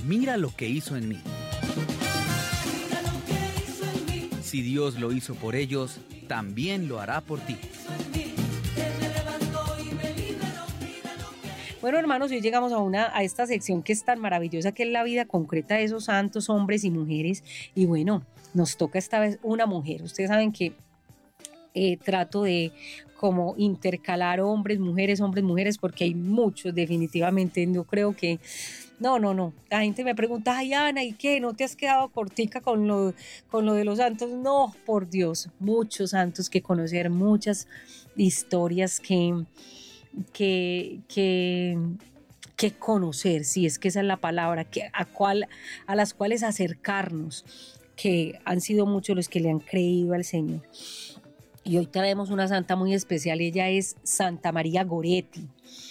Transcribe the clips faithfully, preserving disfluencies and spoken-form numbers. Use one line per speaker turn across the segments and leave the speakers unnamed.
Mira lo que hizo en mí. Si Dios lo hizo por ellos, también lo hará por ti.
Bueno, hermanos, hoy llegamos a una a esta sección que es tan maravillosa, que es la vida concreta de esos santos hombres y mujeres. Y bueno, nos toca esta vez una mujer. Ustedes saben que eh, trato de como intercalar hombres, mujeres, hombres, mujeres, porque hay muchos definitivamente. Yo creo que no, no, no. La gente me pregunta, ay, Ana, ¿y qué? ¿No te has quedado cortica con lo, con lo de los santos? No, por Dios, muchos santos que conocer, muchas historias que que, que, que conocer, si es que esa es la palabra, que a, cual, a las cuales acercarnos, que han sido muchos los que le han creído al Señor. Y hoy traemos una santa muy especial, ella es Santa María Goretti.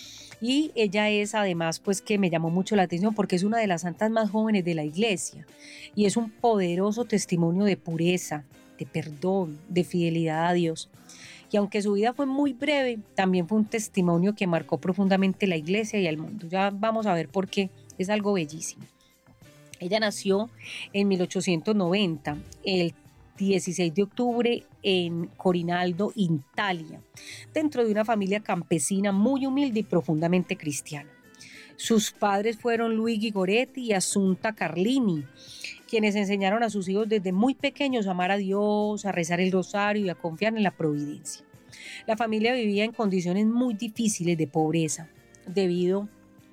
Y ella es además, pues que me llamó mucho la atención porque es una de las santas más jóvenes de la iglesia y es un poderoso testimonio de pureza, de perdón, de fidelidad a Dios. Y aunque su vida fue muy breve, también fue un testimonio que marcó profundamente la iglesia y el mundo. Ya vamos a ver por qué, es algo bellísimo. Ella nació en mil ochocientos noventa, el dieciséis de octubre en Corinaldo, Italia, dentro de una familia campesina muy humilde y profundamente cristiana. Sus padres fueron Luigi Goretti y Assunta Carlini, quienes enseñaron a sus hijos desde muy pequeños a amar a Dios, a rezar el rosario y a confiar en la providencia. La familia vivía en condiciones muy difíciles de pobreza. Debido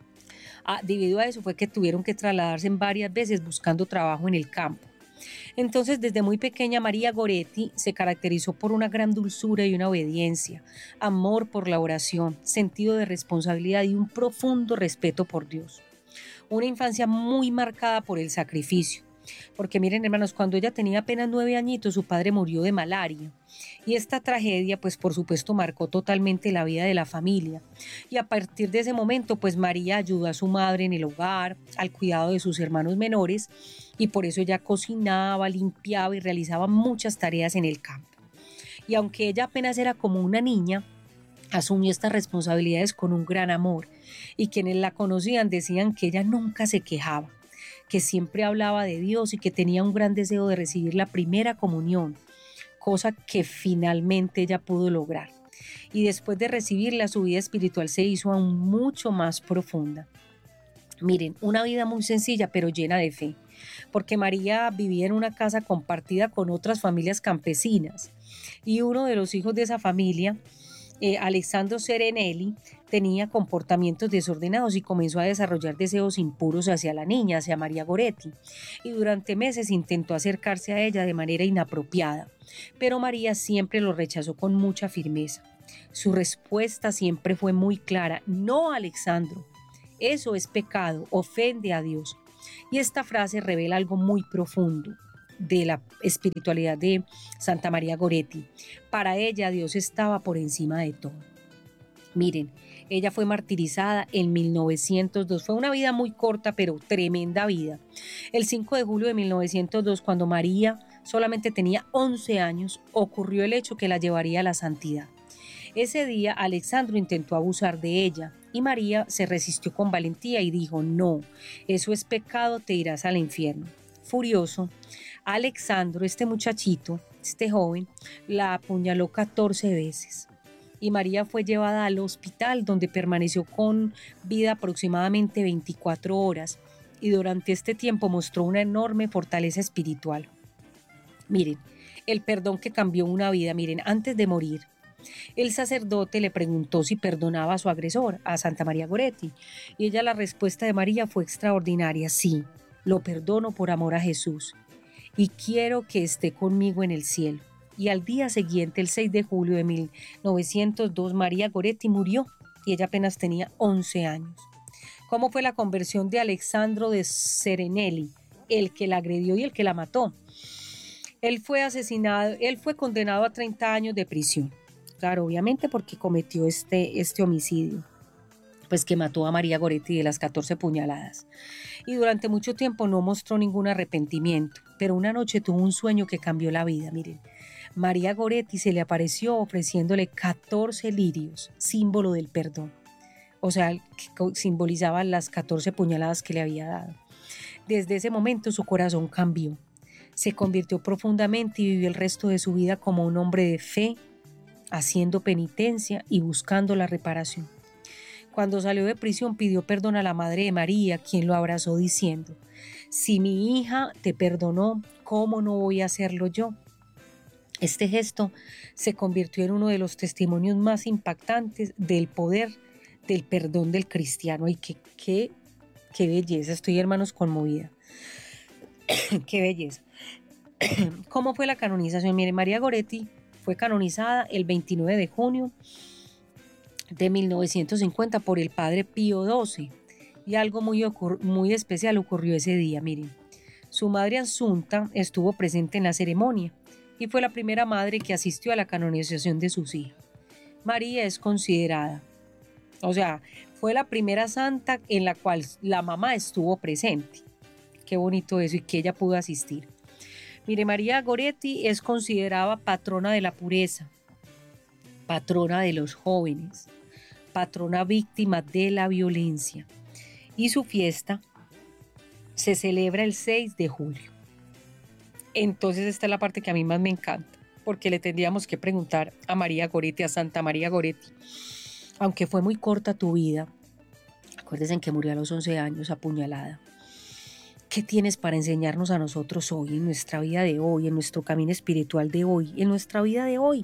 a, debido a eso fue que tuvieron que trasladarse varias veces buscando trabajo en el campo. Entonces, desde muy pequeña, María Goretti se caracterizó por una gran dulzura y una obediencia, amor por la oración, sentido de responsabilidad y un profundo respeto por Dios. Una infancia muy marcada por el sacrificio. Porque miren, hermanos, cuando ella tenía apenas nueve añitos, su padre murió de malaria. Y esta tragedia, pues por supuesto, marcó totalmente la vida de la familia. Y a partir de ese momento, pues María ayudó a su madre en el hogar, al cuidado de sus hermanos menores, y por eso ella cocinaba, limpiaba y realizaba muchas tareas en el campo. Y aunque ella apenas era como una niña, asumió estas responsabilidades con un gran amor. Y quienes la conocían decían que ella nunca se quejaba, que siempre hablaba de Dios y que tenía un gran deseo de recibir la primera comunión, cosa que finalmente ella pudo lograr. Y después de recibirla, su vida espiritual se hizo aún mucho más profunda. Miren, una vida muy sencilla pero llena de fe, porque María vivía en una casa compartida con otras familias campesinas y uno de los hijos de esa familia, Eh, Alessandro Serenelli, tenía comportamientos desordenados y comenzó a desarrollar deseos impuros hacia la niña, hacia María Goretti, y durante meses intentó acercarse a ella de manera inapropiada, pero María siempre lo rechazó con mucha firmeza. Su respuesta siempre fue muy clara: no, Alessandro, eso es pecado, ofende a Dios. Y esta frase revela algo muy profundo de la espiritualidad de Santa María Goretti. Para ella Dios estaba por encima de todo. Miren, ella fue martirizada en mil novecientos dos. Fue una vida muy corta, pero tremenda vida. El cinco de julio de mil novecientos dos, cuando María solamente tenía once años, ocurrió el hecho que la llevaría a la santidad. Ese día Alessandro intentó abusar de ella y María se resistió con valentía y dijo: no, eso es pecado, te irás al infierno. Furioso, Alessandro, este muchachito, este joven, la apuñaló catorce veces y María fue llevada al hospital, donde permaneció con vida aproximadamente veinticuatro horas y durante este tiempo mostró una enorme fortaleza espiritual. Miren, el perdón que cambió una vida. Miren, antes de morir, el sacerdote le preguntó si perdonaba a su agresor, a Santa María Goretti, y ella, la respuesta de María fue extraordinaria: sí, lo perdono por amor a Jesús y quiero que esté conmigo en el cielo. Y al día siguiente, el seis de julio de mil novecientos dos, María Goretti murió y ella apenas tenía once años. ¿Cómo fue la conversión de Alessandro de Serenelli, el que la agredió y el que la mató? Él fue asesinado, él fue condenado a treinta años de prisión. Claro, obviamente porque cometió este, este homicidio, pues que mató a María Goretti de las catorce puñaladas. Y durante mucho tiempo no mostró ningún arrepentimiento, pero una noche tuvo un sueño que cambió la vida. Miren, María Goretti se le apareció ofreciéndole catorce lirios, símbolo del perdón. O sea, que simbolizaban las catorce puñaladas que le había dado. Desde ese momento su corazón cambió. Se convirtió profundamente y vivió el resto de su vida como un hombre de fe, haciendo penitencia y buscando la reparación. Cuando salió de prisión pidió perdón a la Madre de María, quien lo abrazó diciendo: si mi hija te perdonó, ¿cómo no voy a hacerlo yo? Este gesto se convirtió en uno de los testimonios más impactantes del poder del perdón del cristiano. Y qué, qué, qué belleza, estoy, hermanos, conmovida. Qué belleza. ¿Cómo fue la canonización? Mire, María Goretti fue canonizada el veintinueve de junio de mil novecientos cincuenta por el padre Pío doce, y algo muy, ocur- muy especial ocurrió ese día. Miren, su madre Asunta estuvo presente en la ceremonia y fue la primera madre que asistió a la canonización de sus hijas. María es considerada, o sea, fue la primera santa en la cual la mamá estuvo presente. Qué bonito eso, y que ella pudo asistir. Mire, María Goretti es considerada patrona de la pureza, patrona de los jóvenes, patrona víctima de la violencia, y su fiesta se celebra el seis de julio. Entonces esta es la parte que a mí más me encanta, porque le tendríamos que preguntar a María Goretti, a Santa María Goretti: aunque fue muy corta tu vida, acuérdense que murió a los once años apuñalada, ¿qué tienes para enseñarnos a nosotros hoy, en nuestra vida de hoy, en nuestro camino espiritual de hoy, en nuestra vida de hoy,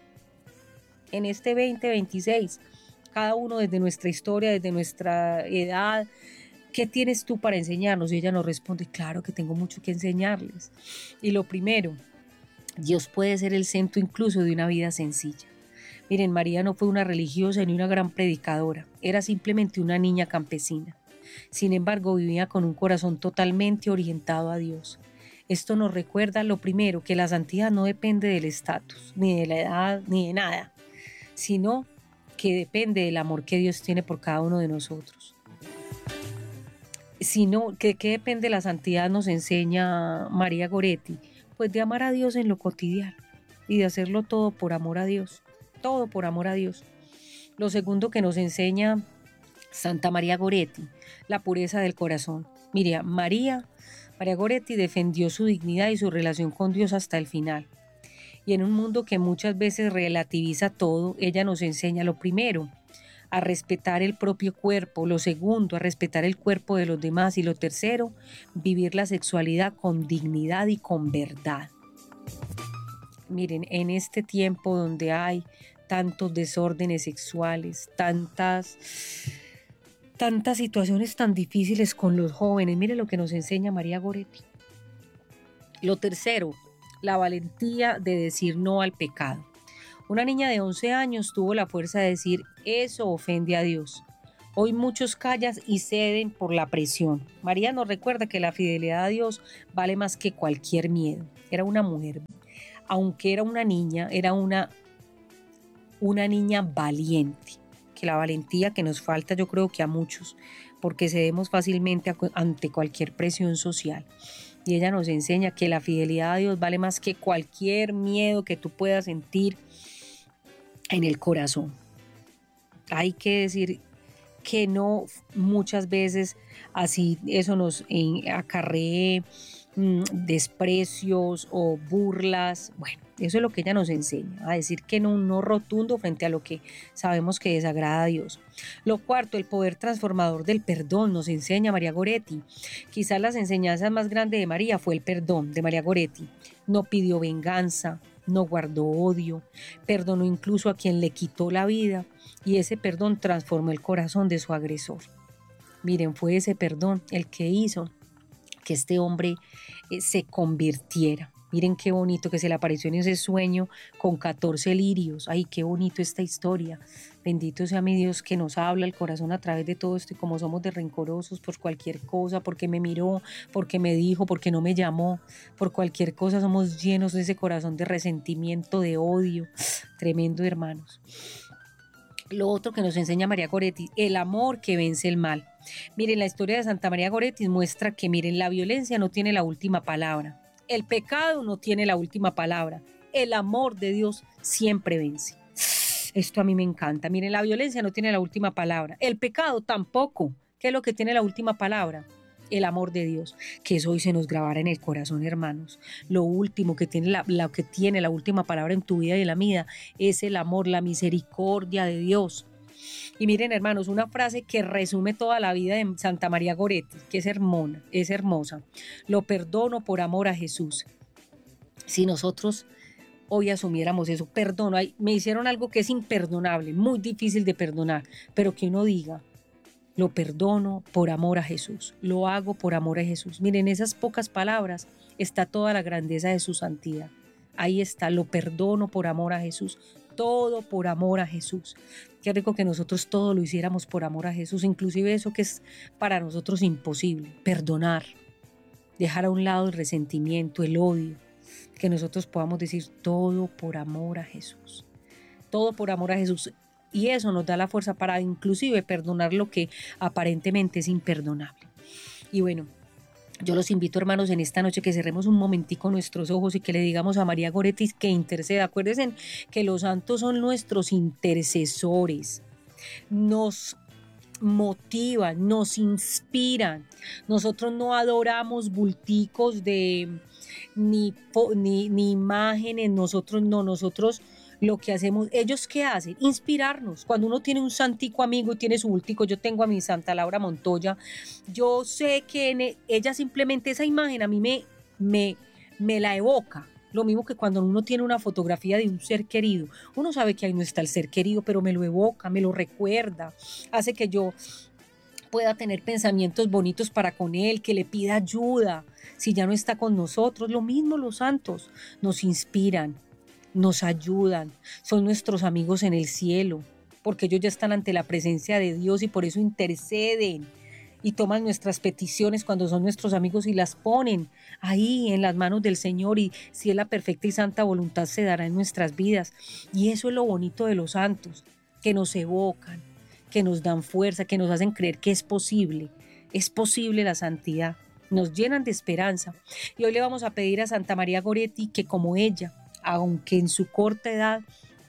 en este veinte veintiséis? Cada uno desde nuestra historia, desde nuestra edad, ¿qué tienes tú para enseñarnos? Y ella nos responde: claro que tengo mucho que enseñarles. Y lo primero, Dios puede ser el centro incluso de una vida sencilla. Miren, María no fue una religiosa ni una gran predicadora, era simplemente una niña campesina. Sin embargo, vivía con un corazón totalmente orientado a Dios. Esto nos recuerda, lo primero, que la santidad no depende del estatus, ni de la edad, ni de nada, sino que depende del amor que Dios tiene por cada uno de nosotros. Sino que, ¿qué depende la santidad? Nos enseña María Goretti, pues de amar a Dios en lo cotidiano y de hacerlo todo por amor a Dios, todo por amor a Dios. Lo segundo que nos enseña Santa María Goretti, la pureza del corazón. Mira, María, María Goretti defendió su dignidad y su relación con Dios hasta el final. Y en un mundo que muchas veces relativiza todo, ella nos enseña lo primero, a respetar el propio cuerpo; lo segundo, a respetar el cuerpo de los demás; y lo tercero, vivir la sexualidad con dignidad y con verdad. Miren, en este tiempo donde hay tantos desórdenes sexuales, tantas, tantas situaciones tan difíciles con los jóvenes, mire lo que nos enseña María Goretti. Lo tercero, la valentía de decir no al pecado. Una niña de once años tuvo la fuerza de decir: eso ofende a Dios. Hoy muchos callan y ceden por la presión. María nos recuerda que la fidelidad a Dios vale más que cualquier miedo. Era una mujer, aunque era una niña, era una, una niña valiente. Que la valentía que nos falta, yo creo que a muchos, porque cedemos fácilmente ante cualquier presión social. Y ella nos enseña que la fidelidad a Dios vale más que cualquier miedo que tú puedas sentir en el corazón. Hay que decir que no muchas veces, así eso nos acarree mmm, desprecios o burlas. Bueno, eso es lo que ella nos enseña, a decir que no, no rotundo frente a lo que sabemos que desagrada a Dios. Lo cuarto, el poder transformador del perdón, nos enseña María Goretti. Quizás las enseñanzas más grandes de María fue el perdón de María Goretti. No pidió venganza, no guardó odio, perdonó incluso a quien le quitó la vida, y ese perdón transformó el corazón de su agresor. Miren, fue ese perdón el que hizo que este hombre eh, se convirtiera. Miren qué bonito que se le apareció en ese sueño con catorce lirios. Ay, qué bonito esta historia. Bendito sea mi Dios que nos habla el corazón a través de todo esto, y como somos de rencorosos por cualquier cosa, porque me miró, porque me dijo, porque no me llamó, por cualquier cosa somos llenos de ese corazón de resentimiento, de odio. Tremendo, hermanos. Lo otro que nos enseña María Goretti, el amor que vence el mal. Miren, la historia de Santa María Goretti muestra que, miren, la violencia no tiene la última palabra. El pecado no tiene la última palabra. El amor de Dios siempre vence. Esto a mí me encanta. Miren, la violencia no tiene la última palabra. El pecado tampoco. ¿Qué es lo que tiene la última palabra? el amor de Dios, que eso hoy se nos grabara en el corazón, hermanos. Lo último que tiene la, la que tiene la última palabra en tu vida y en la mía es el amor, la misericordia de Dios. Y miren, hermanos, una frase que resume toda la vida de Santa María Goretti, que es hermosa, es hermosa. Lo perdono por amor a Jesús. Si nosotros hoy asumiéramos eso, perdono, me hicieron algo que es imperdonable, muy difícil de perdonar, pero que uno diga, lo perdono por amor a Jesús, lo hago por amor a Jesús. Miren, en esas pocas palabras está toda la grandeza de su santidad. Ahí está, lo perdono por amor a Jesús, todo por amor a Jesús. Qué rico que nosotros todo lo hiciéramos por amor a Jesús, inclusive eso que es para nosotros imposible, perdonar, dejar a un lado el resentimiento, el odio, que nosotros podamos decir todo por amor a Jesús, todo por amor a Jesús. Y eso nos da la fuerza para inclusive perdonar lo que aparentemente es imperdonable. Y bueno, yo los invito, hermanos, en esta noche que cerremos un momentico nuestros ojos y que le digamos a María Goretti que interceda. Acuérdense que los santos son nuestros intercesores, nos motivan, nos inspiran. Nosotros no adoramos bulticos de ni, ni, ni imágenes, nosotros no, nosotros lo que hacemos, ellos ¿qué hacen? Inspirarnos. Cuando uno tiene un santico amigo y tiene su bultico, yo tengo a mi Santa Laura Montoya, yo sé que en ella simplemente esa imagen a mí me, me, me la evoca. Lo mismo que cuando uno tiene una fotografía de un ser querido, uno sabe que ahí no está el ser querido, pero me lo evoca, me lo recuerda, hace que yo pueda tener pensamientos bonitos para con él, que le pida ayuda si ya no está con nosotros. Lo mismo los santos nos inspiran, nos ayudan, son nuestros amigos en el cielo, porque ellos ya están ante la presencia de Dios y por eso interceden y toman nuestras peticiones cuando son nuestros amigos y las ponen ahí en las manos del Señor, y si es la perfecta y santa voluntad se dará en nuestras vidas. Y eso es lo bonito de los santos, que nos evocan, que nos dan fuerza, que nos hacen creer que es posible, es posible la santidad, nos llenan de esperanza. Y hoy le vamos a pedir a Santa María Goretti que como ella, aunque en su corta edad,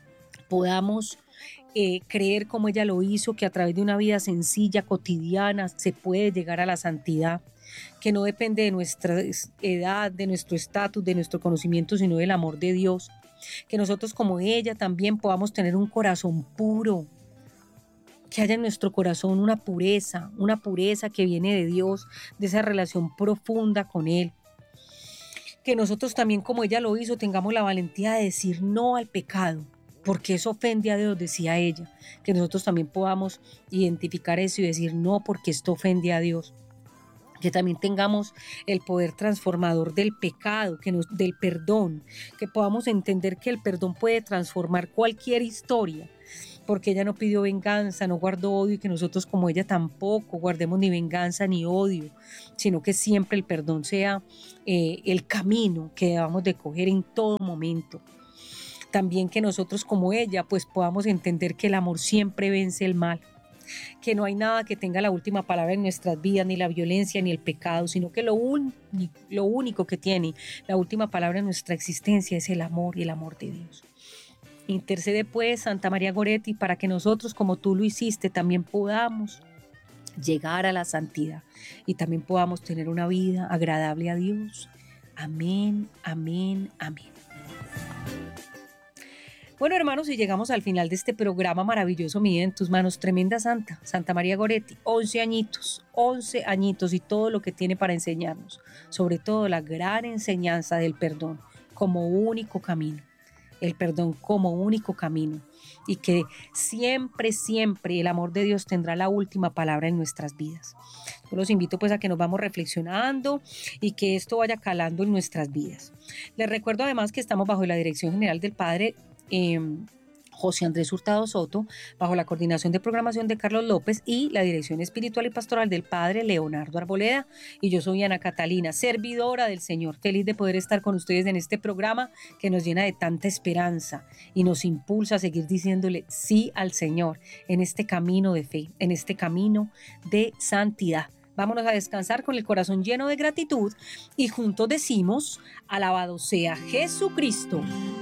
podamos eh, creer como ella lo hizo, que a través de una vida sencilla, cotidiana, se puede llegar a la santidad, que no depende de nuestra edad, de nuestro estatus, de nuestro conocimiento, sino del amor de Dios. Que nosotros como ella también podamos tener un corazón puro, que haya en nuestro corazón una pureza, una pureza que viene de Dios, de esa relación profunda con Él. Que nosotros también, como ella lo hizo, tengamos la valentía de decir no al pecado, porque eso ofende a Dios, decía ella. Que nosotros también podamos identificar eso y decir no, porque esto ofende a Dios. Que también tengamos el poder transformador del pecado, que nos, del perdón, que podamos entender que el perdón puede transformar cualquier historia, porque ella no pidió venganza, no guardó odio, y que nosotros como ella tampoco guardemos ni venganza ni odio, sino que siempre el perdón sea eh, el camino que debamos de coger en todo momento. También que nosotros como ella pues podamos entender que el amor siempre vence el mal, que no hay nada que tenga la última palabra en nuestras vidas, ni la violencia ni el pecado, sino que lo, un, lo único que tiene la última palabra en nuestra existencia es el amor y el amor de Dios. Intercede pues Santa María Goretti para que nosotros, como tú lo hiciste, también podamos llegar a la santidad y también podamos tener una vida agradable a Dios. Amén, amén, amén. Bueno, hermanos, y llegamos al final de este programa maravilloso, Mi Vida en Tus Manos, tremenda santa, Santa María Goretti, once añitos, once añitos y todo lo que tiene para enseñarnos, sobre todo la gran enseñanza del perdón como único camino, el perdón como único camino, y que siempre, siempre el amor de Dios tendrá la última palabra en nuestras vidas. Yo los invito pues a que nos vamos reflexionando y que esto vaya calando en nuestras vidas. Les recuerdo además que estamos bajo la dirección general del Padre Eh, José Andrés Hurtado Soto, bajo la coordinación de programación de Carlos López y la dirección espiritual y pastoral del Padre Leonardo Arboleda. Y yo soy Ana Catalina, servidora del Señor, feliz de poder estar con ustedes en este programa que nos llena de tanta esperanza y nos impulsa a seguir diciéndole sí al Señor en este camino de fe, en este camino de santidad. Vámonos a descansar con el corazón lleno de gratitud y juntos decimos: alabado sea Jesucristo.